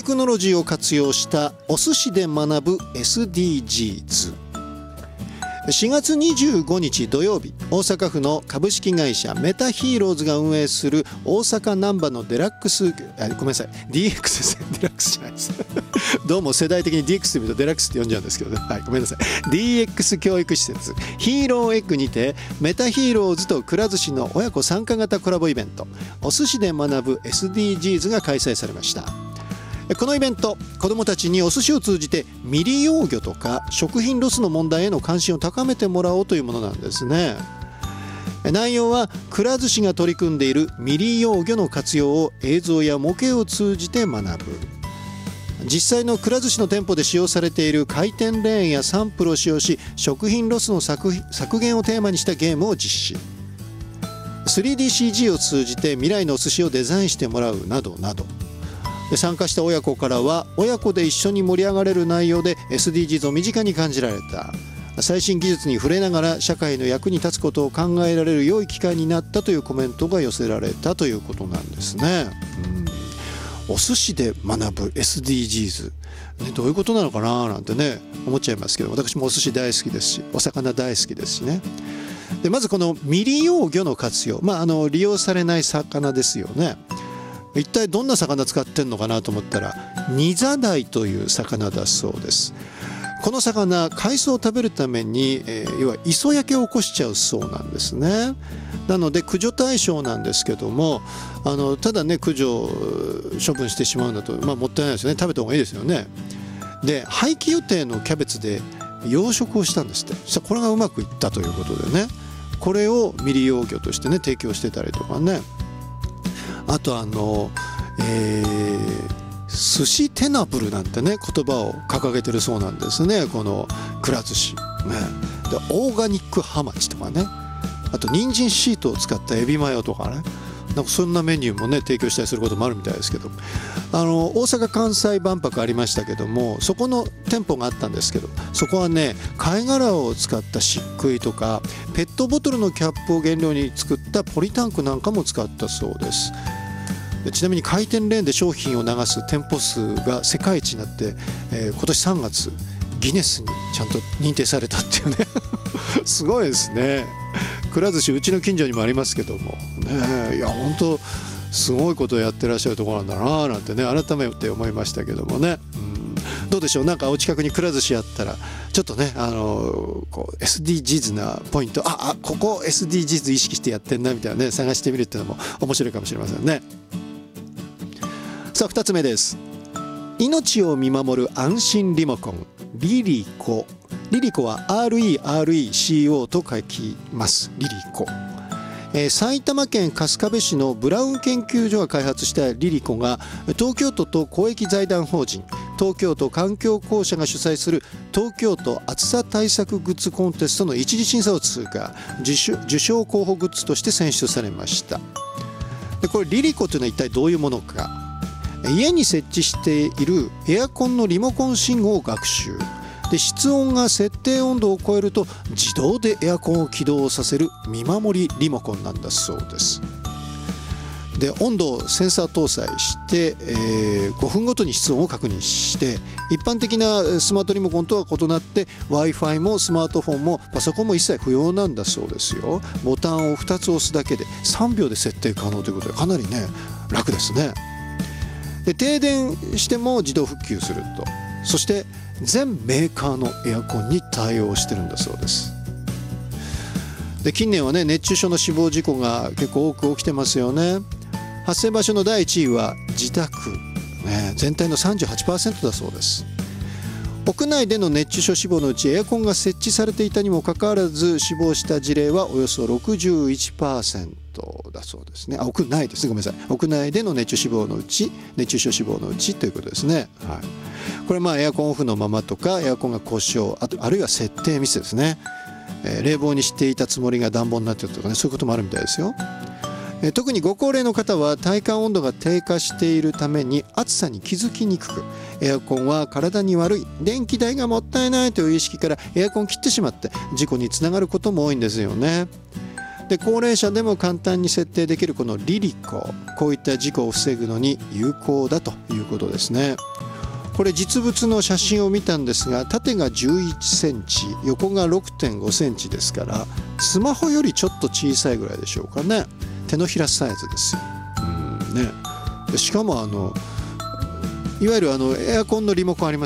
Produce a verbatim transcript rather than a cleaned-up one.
クノロジーを活用したお寿司で学ぶ エスディージーズ。しがつにじゅうごにち土曜日、大阪府の株式会社メタヒーローズが運営する大阪難波のデラックス、あ、ごめんなさい ディーエックス ですね。デラックスじゃないですどうも世代的に ディーエックス と見るとデラックスって呼んじゃうんですけどね、はい、ごめんなさい。 ディーエックス 教育施設ヒーローエッグにてメタヒーローズとくら寿司の親子参加型コラボイベント、お寿司で学ぶ エスディージーズ が開催されました。このイベント、子どもたちにお寿司を通じて未利用魚とか食品ロスの問題への関心を高めてもらおうというものなんですね。内容はくら寿司が取り組んでいる未利用魚の活用を映像や模型を通じて学ぶ。実際のくら寿司の店舗で使用されている回転レーンやサンプルを使用し、食品ロスの 削, 削減をテーマにしたゲームを実施。 スリーディーシージー を通じて未来のお寿司をデザインしてもらうなどなど、参加した親子からは親子で一緒に盛り上がれる内容で エスディージーズ を身近に感じられた、最新技術に触れながら社会の役に立つことを考えられる良い機会になったというコメントが寄せられたということなんですね。うん、お寿司で学ぶ エスディージーズ、ね、どういうことなのかななんてね思っちゃいますけど、私もお寿司大好きですしお魚大好きですしね。でまずこの未利用魚の活用、まあ、あの利用されない魚ですよね。一体どんな魚使ってんのかなと思ったらニザダイという魚だそうです。この魚、海藻を食べるために、えー、要は磯焼けを起こしちゃうそうなんですね。なので駆除対象なんですけども、あのただね駆除処分してしまうんだと、まあ、もったいないですよね。食べた方がいいですよね。で廃棄予定のキャベツで養殖をしたんですって。そしたらこれがうまくいったということでね、これを未利用魚としてね提供してたりとかね。あとあの、えー、寿司テナブルなんてね言葉を掲げてるそうなんですね、このくら寿司、ね、でオーガニックハマチとかね、あと人参シートを使ったエビマヨとかね、なんかそんなメニューもね提供したりすることもあるみたいですけど、あの大阪・関西万博ありましたけども、そこの店舗があったんですけど、そこはね貝殻を使った漆喰とかペットボトルのキャップを原料に作ったポリタンクなんかも使ったそうです。ちなみに回転レーンで商品を流す店舗数が世界一になって、えー、今年さんがつギネスにちゃんと認定されたっていうねすごいですね。くら寿司うちの近所にもありますけどもね、いや本当すごいことをやってらっしゃるところなんだななんてね改めて思いましたけどもね。うん、どうでしょう、なんかお近くにくら寿司あったらちょっとね、あのこう エスディージーズ なポイント、ああここ エスディージーズ 意識してやってんなみたいなね探してみるっていうのも面白いかもしれませんね。さあふたつめです。命を見守る安心リモコンリリコ。リリコは アールイーアールイーシーオー と書きます。リリコ、えー、埼玉県春日部市のブラウン研究所が開発したリリコが東京都と公益財団法人東京都環境公社が主催する東京都暑さ対策グッズコンテストの一次審査を通過、受賞、受賞候補グッズとして選出されました。でこれリリコというのは一体どういうものか。家に設置しているエアコンのリモコン信号を学習で、室温が設定温度を超えると自動でエアコンを起動させる見守りリモコンなんだそうです。で温度をセンサー搭載して、えー、ごふんごとに室温を確認して、一般的なスマートリモコンとは異なって Wi-Fi もスマートフォンもパソコンも一切不要なんだそうですよ。ボタンをふたつ押すだけでさんびょうで設定可能ということでかなりね楽ですね。で停電しても自動復旧すると、そして全メーカーのエアコンに対応してるんだそうです。で近年はね熱中症の死亡事故が結構多く起きてますよね。発生場所のだいいちいは自宅、ね、全体の さんじゅうはちパーセント だそうです。屋内での熱中症死亡のうちエアコンが設置されていたにもかかわらず死亡した事例はおよそ ろくじゅういちパーセント だそうですね。あ屋内ですね、ごめんなさい。屋内での熱中死亡のうち熱中症死亡のうちということですね。はい、これまあエアコンオフのままとかエアコンが故障、あとあるいは設定ミスですね。えー、冷房にしていたつもりが暖房になっているとかね、そういうこともあるみたいですよ。えー、特にご高齢の方は体感温度が低下しているために暑さに気づきにくく、エアコンは体に悪い、電気代がもったいないという意識からエアコン切ってしまって事故につながることも多いんですよね。 で高齢者でも簡単に設定できるこのリリコ、こういった事故を防ぐのに有効だということですね。これ実物の写真を見たんですが、縦がじゅういちセンチ、横が ろくてんごセンチですから、スマホよりちょっと小さいぐらいでしょうかね。手のひらサイズですよ。うんね、しかもあのいわゆるあのエアコンのリモコンあります